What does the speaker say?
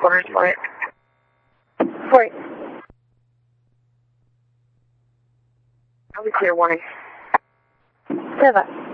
corners for it. Wait. I'll be clear, warning. Say that.